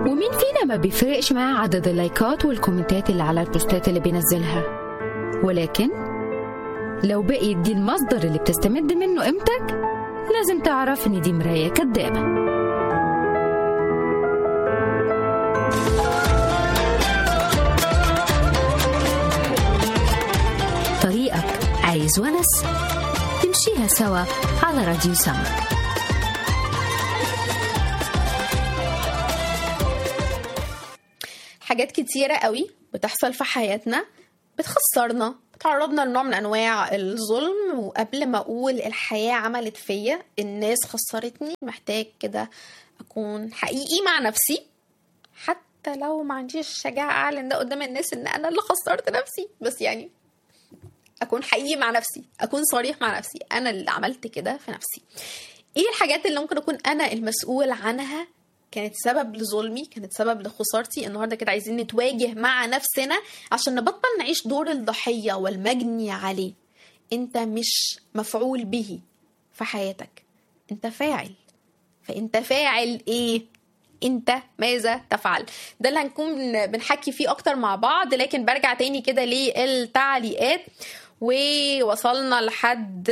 ومين فينا ما بيفرقش معاه عدد اللايكات والكومنتات اللي على البوستات اللي بينزلها؟ ولكن لو بقيت دي المصدر اللي بتستمد منه قيمتك، لازم تعرف ان دي مراية كدابة. طريقك عايز ونس، تمشيها سوا على راديو سما. حاجات كتيرة قوي بتحصل في حياتنا بتخسرنا، بتعرضنا لنوع من أنواع الظلم. وقبل ما أقول الحياة عملت فيا، الناس خسرتني، محتاج كده أكون حقيقي مع نفسي، حتى لو ما عنديش الشجاعة أعلن ده قدام الناس إن أنا اللي خسرت نفسي، بس يعني أكون حقيقي مع نفسي، أكون صريح مع نفسي، أنا اللي عملت كده في نفسي. إيه الحاجات اللي ممكن أكون أنا المسؤول عنها كانت سبب لظلمي، كانت سبب لخسارتي؟ النهاردة كده عايزين نتواجه مع نفسنا عشان نبطل نعيش دور الضحية والمجني عليه. انت مش مفعول به في حياتك، انت فاعل. فانت فاعل ايه؟ انت ماذا تفعل؟ ده اللي هنكون بنحكي فيه اكتر مع بعض. لكن برجع تاني كده للتعليقات، ووصلنا لحد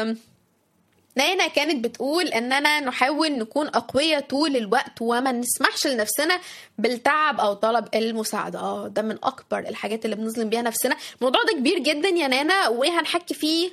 نانا كانت بتقول اننا نحاول نكون اقوياء طول الوقت وما نسمحش لنفسنا بالتعب او طلب المساعدة. ده من اكبر الحاجات اللي بنظلم بيها نفسنا. الموضوع ده كبير جدا يا نانا، وهنحكي فيه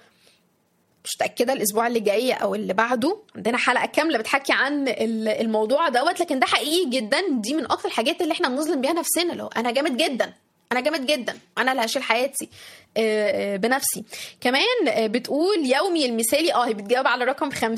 مش متأكدة الاسبوع اللي جاي او اللي بعده، عندنا حلقة كاملة بتحكي عن الموضوع دوت. لكن ده حقيقي جدا، دي من اكتر الحاجات اللي احنا بنظلم بيها نفسنا. لو انا جامد جدا، انا جامد جدا، انا اللي هشيل حياتي بنفسي. كمان بتقول يومي المثالي، هي بتجاوب على رقم 50.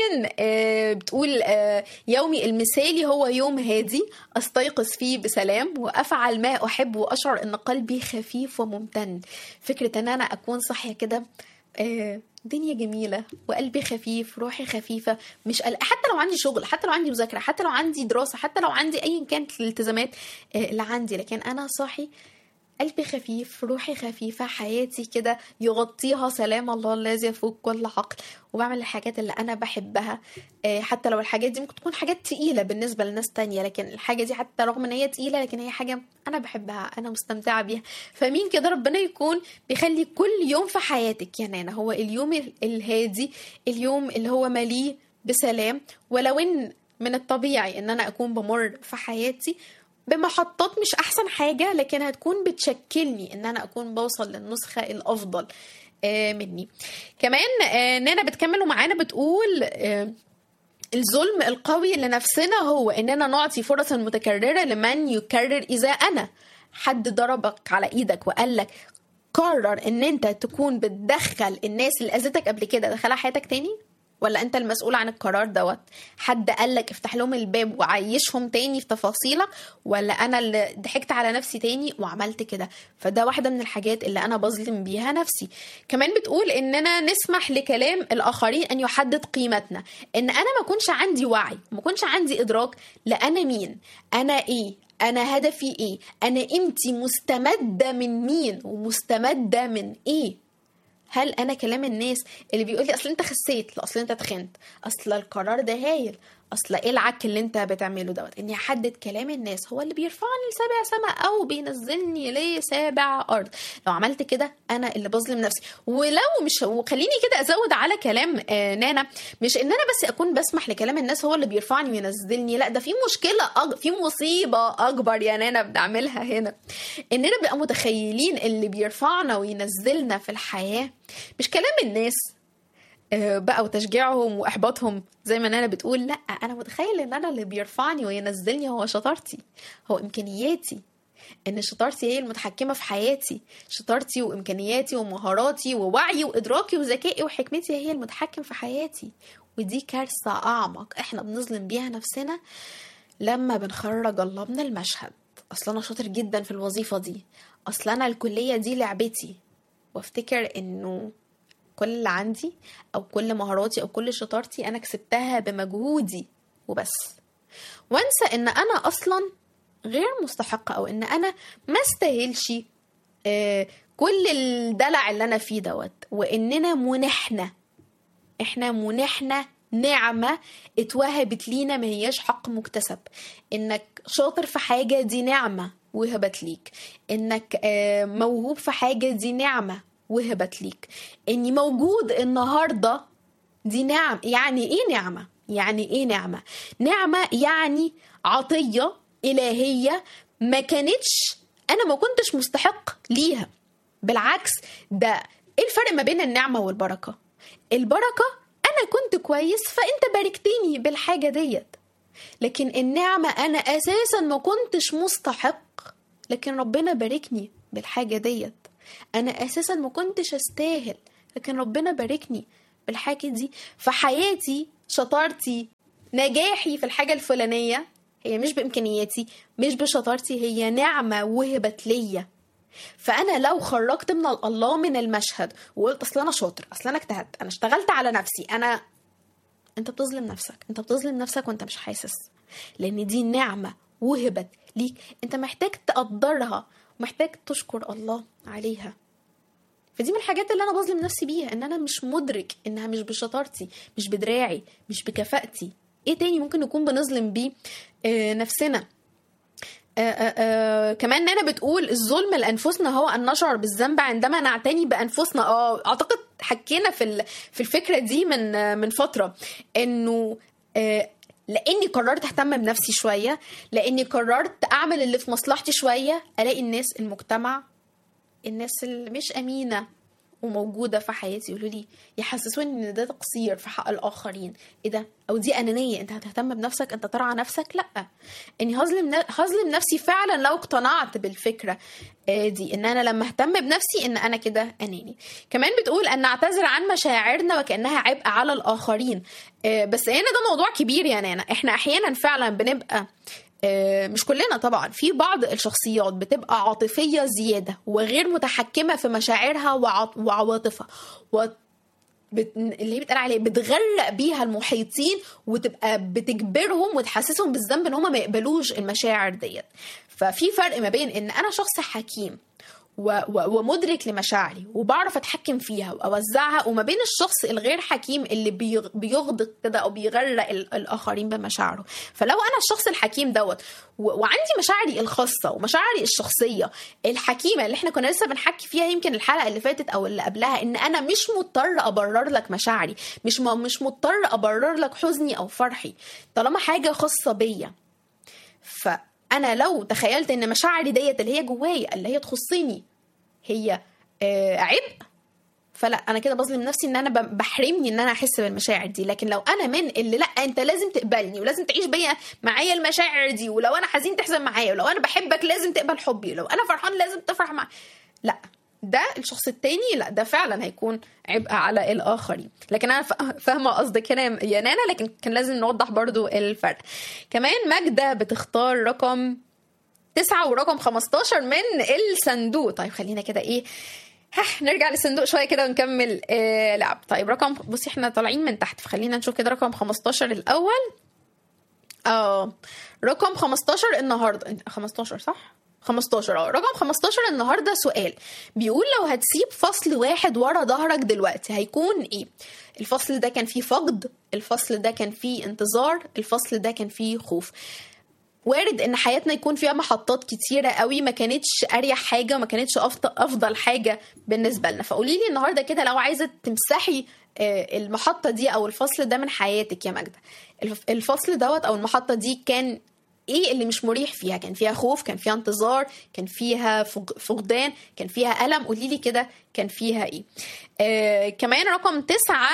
بتقول يومي المثالي هو يوم هادي استيقظ فيه بسلام وافعل ما احب واشعر ان قلبي خفيف وممتن. فكرة ان انا اكون صاحية كده دنيا جميلة وقلبي خفيف، روحي خفيفة، مش حتى لو عندي شغل، حتى لو عندي مذاكرة، حتى لو عندي دراسة، حتى لو عندي اي كانت الالتزامات اللي عندي، لكن انا صاحي قلبي خفيف، روحي خفيفة، حياتي كده يغطيها سلام الله الذي يفوق كل عقل، وبعمل الحاجات اللي أنا بحبها. حتى لو الحاجات دي ممكن تكون حاجات تقيلة بالنسبة لناس تانية، لكن الحاجة دي حتى رغم ان هي تقيلة لكن هي حاجة أنا بحبها، أنا مستمتعة بيها. فمين كده ربنا يكون بيخلي كل يوم في حياتك يا نانا هو اليوم الهادي، اليوم اللي هو مليء بسلام. ولو ان من الطبيعي ان أنا أكون بمر في حياتي بمحطات مش احسن حاجة، لكن هتكون بتشكلني ان انا اكون بوصل للنسخة الافضل مني. كمان نانا بتكمل معانا بتقول الظلم القوي لنفسنا هو اننا نعطي فرصا متكررة لمن يكرر. اذا انا حد ضربك على ايدك وقال لك قرر ان انت تكون بتدخل الناس اللي اذتك قبل كده دخلها حياتك تاني، ولا انت المسؤول عن القرار دوت؟ حد قالك افتح لهم الباب وعيشهم تاني في تفاصيلك، ولا انا اللي ضحكت على نفسي تاني وعملت كده؟ فده واحدة من الحاجات اللي انا بظلم بيها نفسي. كمان بتقول اننا نسمح لكلام الاخرين ان يحدد قيمتنا، ان انا ما كنش عندي وعي، ما كنش عندي ادراك لأنا مين، انا ايه، انا هدفي ايه، انا قيمتي مستمدة من مين ومستمدة من ايه. هل انا كلام الناس اللي بيقول لي اصل انت خسيت، لا اصل انت تخنت، اصل القرار ده هايل، اصل ايه العك اللي انت بتعمله دوت، اني احدد كلام الناس هو اللي بيرفعني لسابع سماء او بينزلني لسابع ارض؟ لو عملت كده انا اللي بظلم نفسي. ولو مش، وخليني كده ازود على كلام نانا، مش ان انا بس اكون بسمح لكلام الناس هو اللي بيرفعني وينزلني، لا ده في مشكلة في مصيبة اكبر يا نانا بنعملها هنا، اننا بقى متخيلين اللي بيرفعنا وينزلنا في الحياة مش كلام الناس بقى وتشجيعهم واحباطهم زي ما انا بتقول، لا انا متخيل ان انا اللي بيرفعني وينزلني هو شطارتي، هو امكانياتي، ان شطارتي هي المتحكمة في حياتي، شطارتي وامكانياتي ومهاراتي ووعي وادراكي وذكائي وحكمتي هي المتحكم في حياتي. ودي كارثة اعمق احنا بنظلم بيها نفسنا لما بنخرج الله من المشهد. اصلا انا شاطر جدا في الوظيفة دي، اصلا انا الكلية دي لعبتي، وافتكر انه كل اللي عندي او كل مهاراتي او كل شطارتي انا كسبتها بمجهودي وبس، وانسى ان انا اصلا غير مستحقة او ان انا ما استاهلش كل الدلع اللي انا فيه دوت، واننا منحنا، احنا منحنا نعمة اتوهبت لينا، ما هياش حق مكتسب. انك شاطر في حاجة دي نعمة وهبت ليك، انك موهوب في حاجة دي نعمة وهبت ليك، اني موجود النهاردة دي نعم. يعني ايه نعمة؟ يعني ايه نعمة؟ نعمة يعني عطية إلهية ما كانتش، انا ما كنتش مستحق ليها. بالعكس، ده ايه الفرق ما بين النعمة والبركة؟ البركة انا كنت كويس فانت باركتني بالحاجة ديت، لكن النعمة انا اساسا ما كنتش مستحق لكن ربنا باركني بالحاجة ديت. انا اساسا ما كنتش استاهل لكن ربنا باركني بالحاجة دي. فحياتي، شطارتي، نجاحي في الحاجة الفلانية هي مش بإمكانياتي، مش بشطارتي، هي نعمة وهبت ليا. فأنا لو خرجت من الله من المشهد وقلت أصل أنا شاطر، أصل أنا اجتهدت، أنا اشتغلت على نفسي، أنت بتظلم نفسك. أنت بتظلم نفسك وأنت مش حاسس، لأن دي نعمة وهبت ليك، أنت محتاج تقدرها ومحتاج تشكر الله عليها. فدي من الحاجات اللي أنا بظلم نفسي بيها، إن أنا مش مدرك إنها مش بشطارتي، مش بدراعي، مش بكفاءتي. إيه تاني ممكن نكون بنظلم بيه نفسنا؟ كمان نانا بتقول الظلم لأنفسنا هو أن نشعر بالذنب عندما نعتني بأنفسنا. أعتقد حكينا في الفكرة دي من فترة، إنه لأني قررت أهتم بنفسي شوية، لأني قررت أعمل اللي في مصلحتي شوية، ألاقي الناس، المجتمع، الناس اللي مش أمينة وموجودة في حياتي يقولوا لي، يحسسوني ان ده تقصير في حق الآخرين. ايه ده؟ او دي أنانية، انت هتهتم بنفسك، انت ترعى نفسك. لا، اني هظلم نفسي فعلا لو اقتنعت بالفكرة دي، ان انا لما اهتم بنفسي ان انا كده أناني. كمان بتقول ان نعتذر عن مشاعرنا وكأنها عبء على الآخرين. بس هنا ده موضوع كبير يا نانا. احنا احيانا فعلا بنبقى، مش كلنا طبعا، في بعض الشخصيات بتبقى عاطفية زيادة وغير متحكمة في مشاعرها وعواطفها، اللي هي بتقال عليه بتغرق بيها المحيطين، وتبقى بتجبرهم وتحسسهم بالذنب ان هم ما يقبلوش المشاعر ديت. ففي فرق ما بين ان انا شخص حكيم ومدرك لمشاعري وبعرف اتحكم فيها واوزعها، وما بين الشخص الغير حكيم اللي بيغضب كده او بيغرق الاخرين بمشاعره. فلو انا الشخص الحكيم دوت وعندي مشاعري الخاصه ومشاعري الشخصيه الحكيمه اللي احنا كنا لسه بنحكي فيها يمكن الحلقه اللي فاتت او اللي قبلها، ان انا مش مضطر ابرر لك مشاعري، مش مضطر ابرر لك حزني او فرحي طالما حاجه خاصه بيا. انا لو تخيلت ان مشاعري ديت اللي هي جوايا اللي هي تخصني هي عبء، فلا، انا كده بظلم نفسي ان انا بحرمني ان انا احس بالمشاعر دي. لكن لو انا من اللي لا، انت لازم تقبلني ولازم تعيش بيا معايا المشاعر دي، ولو انا حزين تحزن معايا، ولو انا بحبك لازم تقبل حبي، ولو انا فرحان لازم تفرح معايا، لا، ده الشخص التاني لا، ده فعلا هيكون عبء على الآخرين. لكن أنا فاهمة قصدك هنا يا نانا، لكن كان لازم نوضح برضو الفرق. كمان ماجدة بتختار رقم 9 ورقم 15 من الصندوق. طيب خلينا كده ايه، نرجع للصندوق شوية كده ونكمل لعب. طيب رقم، بصي احنا طالعين من تحت، فخلينا نشوف كده رقم 15 الأول. رقم 15 النهاردة، 15 صح؟ 15. رقم 15 النهاردة سؤال بيقول لو هتسيب فصل واحد ورا ظهرك دلوقتي هيكون ايه؟ الفصل ده كان فيه فقد، الفصل ده كان فيه انتظار، الفصل ده كان فيه خوف. وارد ان حياتنا يكون فيها محطات كتيرة قوي ما كانتش اريح حاجة وما كانتش افضل حاجة بالنسبة لنا. فقولي لي النهاردة كده لو عايزة تمسحي المحطة دي او الفصل ده من حياتك يا ماجدة، الفصل دوت او المحطة دي كان ايه اللي مش مريح فيها؟ كان فيها خوف، كان فيها انتظار، كان فيها فقدان، كان فيها ألم؟ قولي لي كده كان فيها ايه؟ كمان رقم 9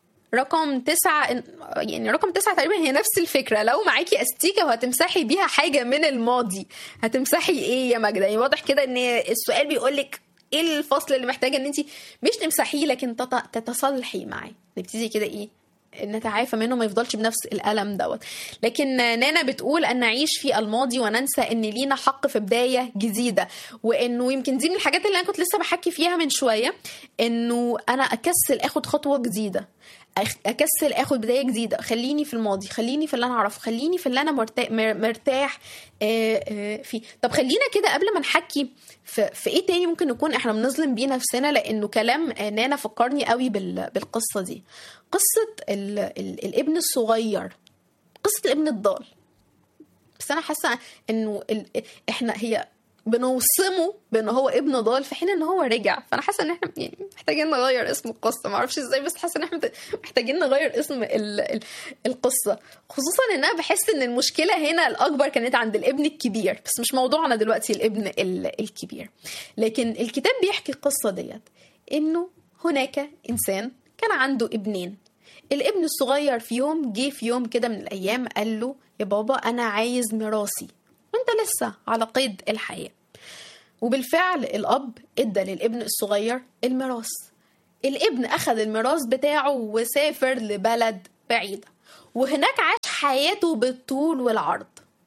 يعني رقم 9 تقريبا هي نفس الفكرة. لو معاكي استيكة وهتمسحي بيها حاجة من الماضي هتمسحي ايه يا ماجدة؟ يعني واضح كده ان السؤال بيقولك ايه الفصل اللي محتاجة ان انتي مش تمسحيه لكن تتصالحي معاه، نبتدي كده ايه نتعافى منه، ما يفضلش بنفس الألم دوت. لكن نانا بتقول أن نعيش في الماضي وننسى أن لينا حق في بداية جديدة. وأنه يمكن دي من الحاجات اللي أنا كنت لسه بحكي فيها من شوية، أنه أنا أكسل أخد خطوة جديدة، اكسل اخد بدايه جديده، خليني في الماضي، خليني في اللي انا اعرفه، خليني في اللي انا مرتاح فيه. طب خلينا كده قبل ما نحكي في ايه تاني ممكن نكون احنا بنظلم بيه نفسنا، لانه كلام نانا فكرني قوي بالقصه دي، قصه الابن الصغير، قصه الابن الضال. بس انا حاسه انه احنا هي بنوصمه بان هو ابن ضال في حين ان هو رجع. فانا حاسه ان احنا يعني محتاجين نغير اسم القصه، ما اعرفش ازاي، بس حاسه ان احنا محتاجين نغير اسم القصه، خصوصا ان انا بحس ان المشكله هنا الاكبر كانت عند الابن الكبير، بس مش موضوعنا دلوقتي الابن الكبير. لكن الكتاب بيحكي القصه ديت انه هناك انسان كان عنده ابنين. الابن الصغير فيهم جه في يوم كده من الايام قال له يا بابا انا عايز ميراثي وانت لسه على قيد الحياه. وبالفعل الأب ادى للابن الصغير الميراث. الابن أخذ الميراث بتاعه وسافر لبلد بعيدة، وهناك عاش حياته بالطول والعرض،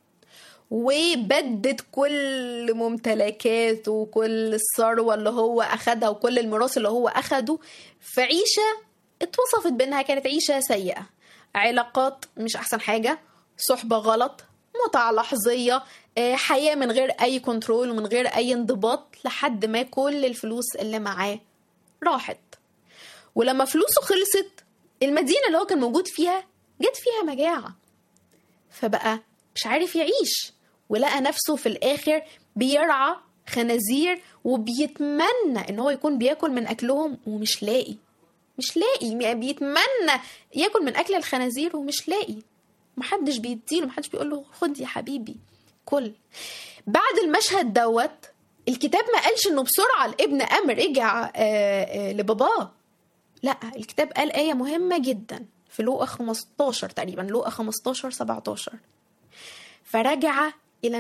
وبدت كل ممتلكاته وكل الثروة اللي هو أخدها وكل الميراث اللي هو أخده في عيشة اتوصفت بأنها كانت عيشة سيئة، علاقات مش أحسن حاجة، صحبة غلط، متعة لحظية، حياة من غير أي كنترول ومن غير أي انضباط، لحد ما كل الفلوس اللي معاه راحت. ولما فلوسه خلصت المدينة اللي هو كان موجود فيها جت فيها مجاعة، فبقى مش عارف يعيش، ولقى نفسه في الآخر بيرعى خنازير وبيتمنى إن هو يكون بياكل من أكلهم ومش لاقي، بيتمنى ياكل من أكل الخنازير ومش لاقي، محدش بيديله، محدش بيقول له خد يا حبيبي كل. بعد المشهد دوت الكتاب ما قالش انه بسرعة الابن قام رجع لباباه، لا، الكتاب قال آية مهمة جدا في لوقا 15 تقريبا، لوقا 15-17، فرجع إلى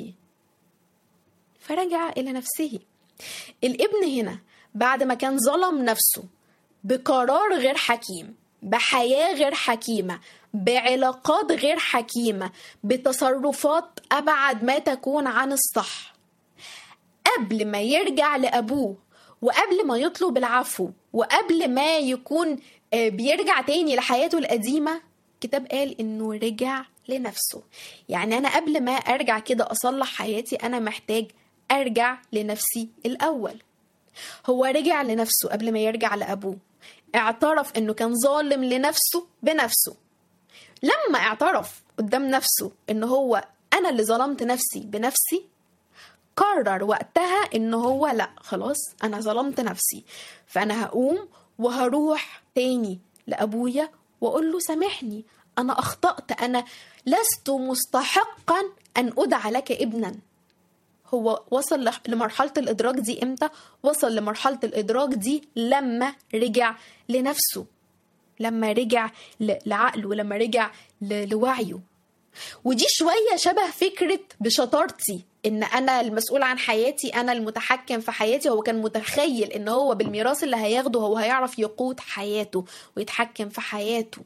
نفسه. الابن هنا بعد ما كان ظلم نفسه بقرار غير حكيم، بحياة غير حكيمة، بعلاقات غير حكيمة، بتصرفات أبعد ما تكون عن الصح، قبل ما يرجع لأبوه وقبل ما يطلب العفو وقبل ما يكون بيرجع تاني لحياته القديمة، الكتاب قال إنه رجع لنفسه. يعني أنا قبل ما أرجع كده أصلح حياتي أنا محتاج أرجع لنفسي الأول. هو رجع لنفسه قبل ما يرجع لأبوه، اعترف إنه كان ظالم لنفسه بنفسه. لما اعترف قدام نفسه إنه هو أنا اللي ظلمت نفسي بنفسي، قرر وقتها إنه هو لا، خلاص أنا ظلمت نفسي، فأنا هقوم وهروح تاني لأبويا وأقول له سامحني، أنا أخطأت، أنا لست مستحقا أن أدعى لك ابنا. هو وصل لمرحلة الإدراك دي إمتى؟ وصل لمرحلة الإدراك دي لما رجع لنفسه، لما رجع لعقله، ولما رجع لوعيه. ودي شوية شبه فكرة بشطارتي، إن أنا المسؤول عن حياتي، أنا المتحكم في حياتي. هو كان متخيل إن هو بالميراث اللي هياخده هو هيعرف يقود حياته ويتحكم في حياته،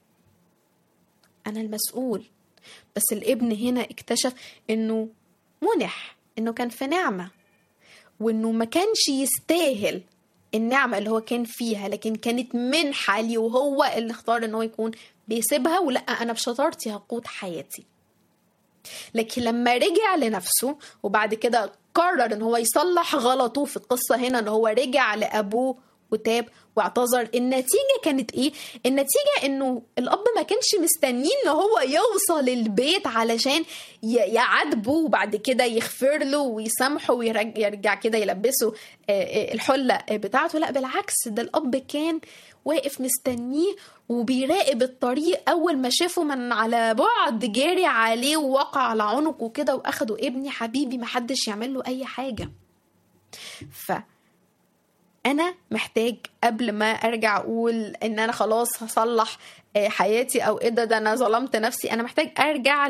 أنا المسؤول. بس الابن هنا اكتشف إنه منح، إنه كان في نعمة، وإنه ما كانش يستاهل النعمة اللي هو كان فيها، لكن كانت منحة لي، وهو اللي اختار إنه يكون بيسيبها، ولا أنا بشطارتي هقود حياتي. لكن لما رجع لنفسه وبعد كده قرر إن هو يصلح غلطه في القصة هنا، إن هو رجع لأبوه وتاب واعتذر، النتيجة كانت إيه؟ النتيجة إنه الأب ما كانش مستنين إن هو يوصل البيت علشان يعاتبه وبعد كده يغفر له ويسامحه ويرجع كده يلبسه الحلة بتاعته. لا بالعكس، ده الأب كان واقف مستنيه وبيراقب الطريق. أول ما شافه من على بعد جاري عليه ووقع على عنقه كده وأخده، ابني حبيبي محدش يعمل له أي حاجة. أنا محتاج قبل ما أرجع أقول إن أنا خلاص هصلح حياتي أو إيه ده أنا ظلمت نفسي، أنا محتاج أرجع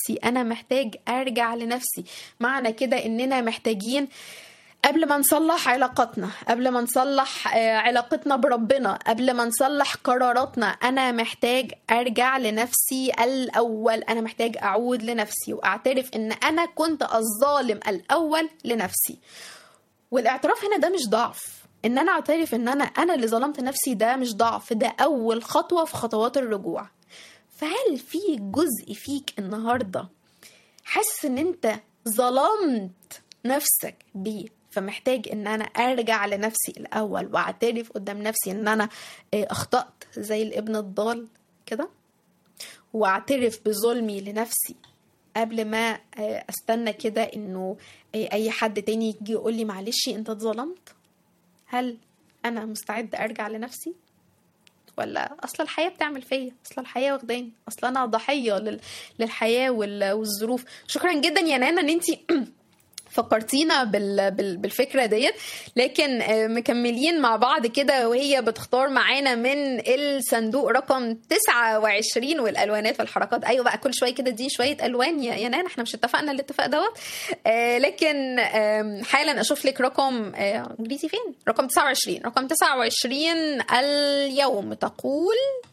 لنفسي. معنى كده إننا محتاجين قبل ما نصلح علاقتنا، قبل ما نصلح علاقتنا بربنا، قبل ما نصلح قراراتنا، أنا محتاج أرجع لنفسي الأول. أنا محتاج أعود لنفسي وأعترف إن أنا كنت الظالم الأول لنفسي. والاعتراف هنا ده مش ضعف، ان انا اعترف ان انا اللي ظلمت نفسي، ده مش ضعف، ده اول خطوة في خطوات الرجوع. فهل في جزء فيك النهاردة حاسس ان انت ظلمت نفسك بيه، فمحتاج ان انا ارجع لنفسي الاول واعترف قدام نفسي ان انا اخطأت زي الابن الضال كده، واعترف بظلمي لنفسي قبل ما استنى كده انه اي حد تاني يجي يقول لي معلش انت اتظلمت؟ هل انا مستعد ارجع لنفسي، ولا اصل الحياه بتعمل فيا، اصل الحياه واخداني، اصل انا ضحيه للحياه والظروف؟ شكرا جدا يا نانا ان انتي فكرتينا بالفكرة ديت. لكن مكملين مع بعض كده، وهي بتختار معانا من الصندوق رقم 29 والألوانات والحركات. أيوة بقى كل شوية كده دي شوية ألوان يا نانا، احنا مش اتفقنا الاتفاق دوت. لكن حالا أشوف لك رقم جريتي فين، رقم 29. رقم 29 اليوم تقول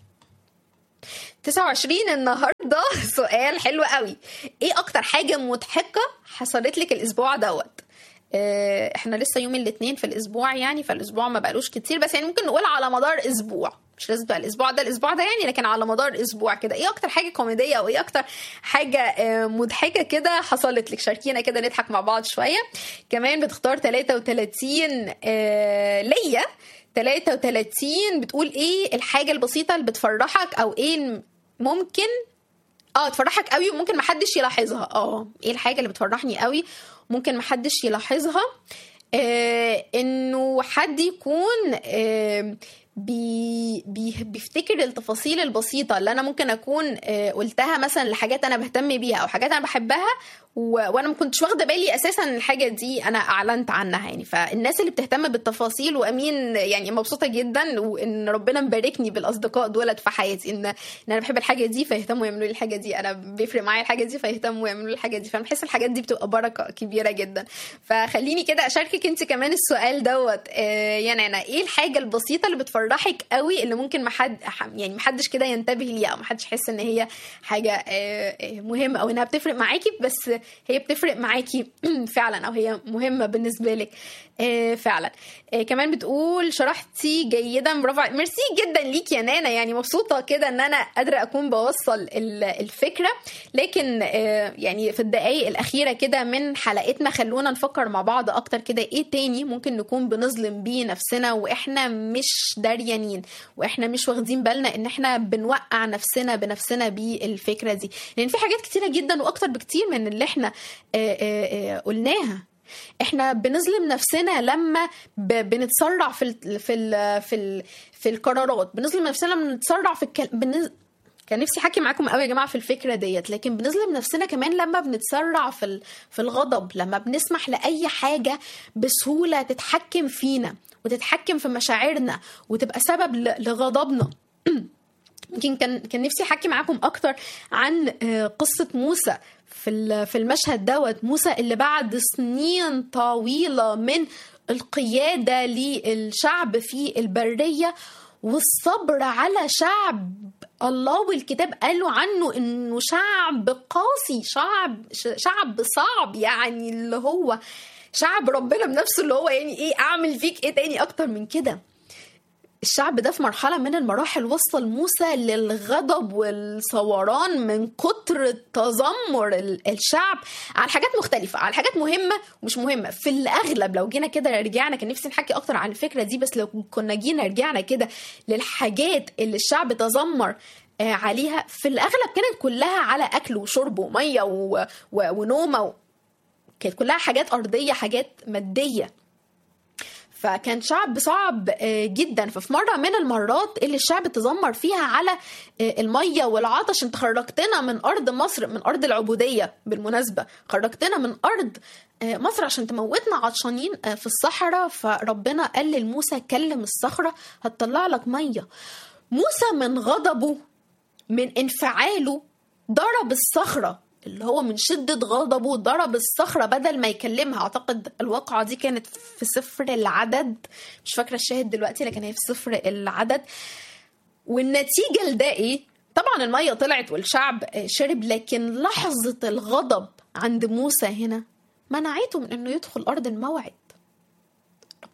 29 النهاردة سؤال حلو قوي. ايه اكتر حاجة مضحكة حصلت لك الاسبوع دوت؟ احنا لسه يوم الاثنين في الاسبوع يعني، فالاسبوع ما بقالوش كتير، بس يعني ممكن نقول على مدار اسبوع، مش لازم بقى الاسبوع ده يعني، لكن على مدار اسبوع كده. ايه اكتر حاجة كوميدية او ايه اكتر حاجة مضحكة كده حصلت لك؟ شاركينا كده نضحك مع بعض شوية. كمان بتختار 33 ليا 33 بتقول ايه الحاجة البسيطة اللي بتفرحك، او ايه ممكن تفرحك قوي وممكن محدش يلاحظها؟ ايه الحاجة اللي بتفرحني قوي ممكن محدش يلاحظها؟ انه حد يكون بيفتكر التفاصيل البسيطة اللي انا ممكن اكون قلتها مثلا لحاجات انا بهتم بيها او حاجات انا بحبها، وانا ما كنتش واخده بالي اساسا الحاجه دي انا اعلنت عنها يعني. فالناس اللي بتهتم بالتفاصيل، وامين يعني مبسوطه جدا وان ربنا مباركني بالاصدقاء دولت في حياتي، ان انا بحب الحاجه دي فيهتموا يعملوا لي الحاجه دي، انا بيفرق معايا الحاجه دي فيهتموا يعملوا لي الحاجه دي. فانا بحس الحاجات دي بتبقى بركه كبيره جدا. فخليني كده اشاركك انت كمان السؤال دوت يا نانا. ايه الحاجه البسيطه اللي بتفرحك قوي اللي ممكن محدش كده ينتبه ليها، او محدش يحس ان هي حاجه مهمه او انها بتفرق معاكي، بس هي بتفرق معاكي فعلا، او هي مهمة بالنسبة لك فعلا؟ كمان بتقول شرحتي جيدا، برافو، ميرسي جدا ليك يا نانا. يعني مبسوطة كده ان انا قادرة اكون بوصل الفكرة. لكن يعني في الدقايق الاخيرة كده من حلقتنا خلونا نفكر مع بعض اكتر كده، ايه تاني ممكن نكون بنظلم بيه نفسنا واحنا مش داريانين، واحنا مش واخدين بالنا ان احنا بنوقع نفسنا بنفسنا بالفكرة دي. لان في حاجات كتيرة جدا واكتر بكتير من اللي احنا قلناها. احنا بنظلم نفسنا لما بنتسرع في القرارات، بنظلم نفسنا لما بنتسرع في كان نفسي احكي معاكم قوي يا جماعه في الفكره ديت. لكن بنظلم نفسنا كمان لما بنتسرع في الغضب، لما بنسمح لاي حاجه بسهوله تتحكم فينا وتتحكم في مشاعرنا وتبقى سبب لغضبنا. يمكن كان نفسي احكي معاكم اكتر عن قصه موسى في المشهد دوت. موسى اللي بعد سنين طويله من القياده للشعب في البريه والصبر على شعب الله، والكتاب قالوا عنه انه شعب قاسي، شعب صعب، يعني اللي هو شعب ربنا بنفسه، اللي هو يعني ايه اعمل فيك ايه تاني اكتر من كده. الشعب ده في مرحلة من المراحل وصل موسى للغضب والصوران من كتر تذمر الشعب على حاجات مختلفة، على حاجات مهمة ومش مهمة. في الأغلب لو جينا كده رجعنا، كان نفسي نحكي أكتر عن الفكرة دي، بس لو كنا جينا رجعنا كده للحاجات اللي الشعب تذمر عليها، في الأغلب كانت كلها على أكل وشرب ومية ونوم، كانت كلها حاجات أرضية، حاجات مادية. فكان شعب صعب جدا. ففي مرة من المرات اللي الشعب تذمر فيها على المية والعطش، انت خرجتنا من أرض مصر، من أرض العبودية بالمناسبة، خرجتنا من أرض مصر عشان تموتنا عطشانين في الصحراء. فربنا قال لموسى كلم الصخرة هتطلع لك مية. موسى من غضبه، من انفعاله، ضرب الصخرة، اللي هو من شدة غضبه ضرب الصخرة بدل ما يكلمها. أعتقد الواقعة دي كانت في سفر العدد، مش فاكرة الشاهد دلوقتي، لكن هي في سفر العدد. والنتيجة لده إيه؟ طبعا المية طلعت والشعب شرب، لكن لحظة الغضب عند موسى هنا منعته من أنه يدخل أرض الموعد.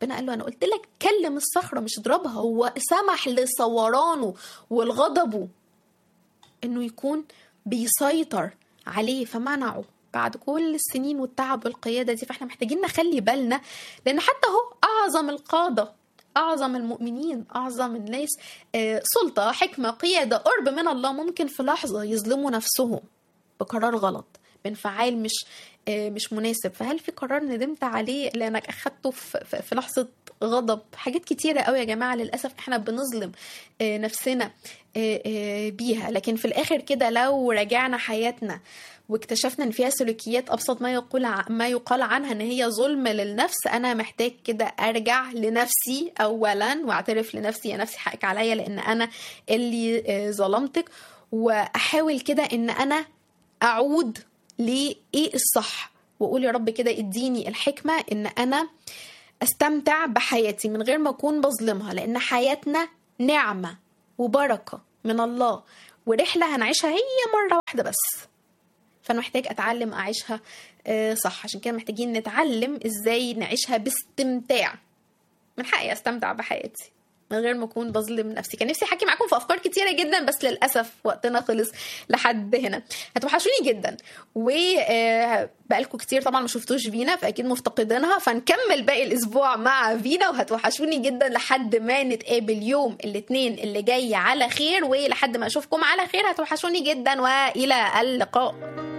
ربنا قال له أنا قلت لك كلم الصخرة مش اضربها. هو سمح لصورانه والغضبه إنه يكون بيسيطر عليه فمنعه بعد كل السنين والتعب والقيادة دي. فاحنا محتاجين نخلي بالنا، لأن حتى هو أعظم القادة، أعظم المؤمنين، أعظم الناس سلطة، حكمة، قيادة، قرب من الله، ممكن في لحظة يظلموا نفسهم بقرار غلط، بانفعال مش مناسب. فهل في قرار ندمت عليه لأنك أخدته في لحظة غضب؟ حاجات كتيرة قوي يا جماعة للأسف احنا بنظلم نفسنا بيها. لكن في الآخر كده لو رجعنا حياتنا واكتشفنا ان فيها سلوكيات ابسط ما يقال عنها ان هي ظلم للنفس، انا محتاج كده ارجع لنفسي اولا واعترف لنفسي يا نفسي حقك عليا لان انا اللي ظلمتك، واحاول كده ان انا اعود لايه الصح، واقول يا رب كده اديني الحكمة ان انا استمتع بحياتي من غير ما اكون بظلمها، لان حياتنا نعمة وبركة من الله، ورحلة هنعيشها هي مرة واحدة بس. فأنا محتاج أتعلم أعيشها صح. عشان كده محتاجين نتعلم إزاي نعيشها باستمتاع. من حقي أستمتع بحياتي من غير ما أكون بظلم نفسي. كان نفسي أحكي معاكم في أفكار كتيرة جدا بس للأسف وقتنا خلص لحد هنا. هتوحشوني جدا وبقالكم كتير طبعا ما شفتوش فينا فأكيد مفتقدينها، فنكمل باقي الأسبوع مع فينا. وهتوحشوني جدا لحد ما نتقابل يوم الاثنين اللي جاي على خير، ولحد ما أشوفكم على خير هتوحشوني جدا، وإلى اللقاء.